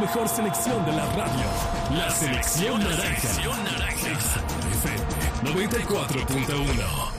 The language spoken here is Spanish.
mejor selección de la radio. La selección naranja. 94.1.